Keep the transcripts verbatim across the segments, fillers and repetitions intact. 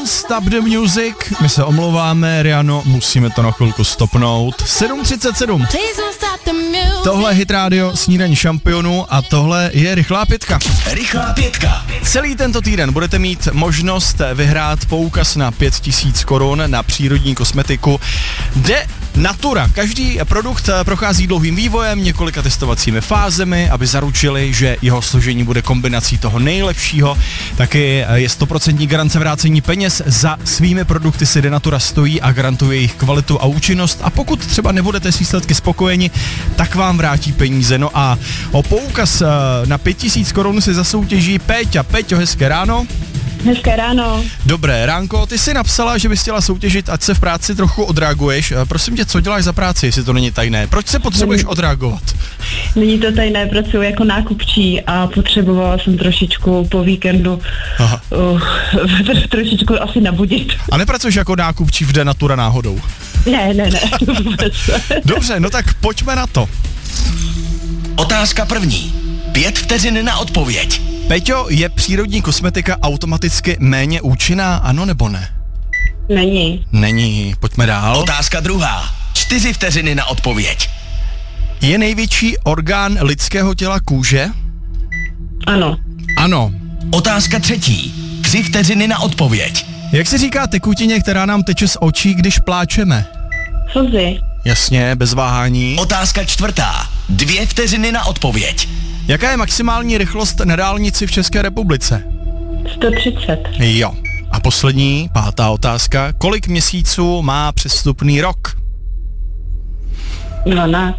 Don't Stop the Music. My se omlouváme, Riano, musíme to na chvilku stopnout. sedm třicet sedm. Tohle je Hit Radio, snídaní šampionů a tohle je Rychlá pětka. Rychlá pětka. Celý tento týden budete mít možnost vyhrát poukaz na pět tisíc korun na přírodní kosmetiku De Natura. Každý produkt prochází dlouhým vývojem, několika testovacími fázemi, aby zaručili, že jeho složení bude kombinací toho nejlepšího. Taky je sto procent garance vrácení peněz. Za svými produkty si De Natura stojí a garantuje jejich kvalitu a účinnost. A pokud třeba nebudete s výsledky spokojeni, tak vám vrátí peníze. No a o poukaz na pět tisíc korun si zasoutěží Péťa. Péťo, hezké ráno. Hezké ráno. Dobré ránko, ty jsi napsala, že bys chtěla soutěžit, ať se v práci trochu odreaguješ. Prosím tě, co děláš za práci, jestli to není tajné? Proč se potřebuješ odreagovat? Není to tajné, pracuji jako nákupčí a potřebovala jsem trošičku po víkendu uh, trošičku asi nabudit. A nepracuješ jako nákupčí v De Natura náhodou? Ne, ne, ne. Dobře, no tak pojďme na to. Otázka první. Pět vteřin na odpověď. Peťo, je přírodní kosmetika automaticky méně účinná, ano nebo ne? Není. Není, pojďme dál. Otázka druhá. Čtyři vteřiny na odpověď. Je největší orgán lidského těla kůže? Ano. Ano. Otázka třetí. Tři vteřiny na odpověď. Jak se říká tekutině, která nám teče z očí, když pláčeme? Slzy. Jasně, bez váhání. Otázka čtvrtá. Dvě vteřiny na odpověď. Jaká je maximální rychlost na dálnici v České republice? sto třicet. Jo. A poslední, pátá otázka. Kolik měsíců má přestupný rok? dvanáct.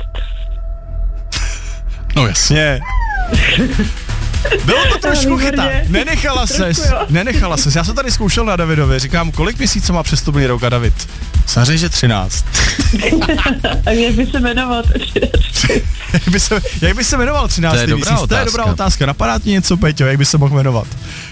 No jasně. Bylo to trošku chytat. Nenechala ses. Nenechala ses. Já jsem tady zkoušel na Davidovi. Říkám, kolik měsíců má přestupný rok a David? Samozřejmě, že třináct. A jak by se jmenoval jak, by se, jak by se jmenoval třináctý To je dobrá měsíc? To je dobrá otázka. Napadá ti něco, Peťo, jak by se mohl jmenovat?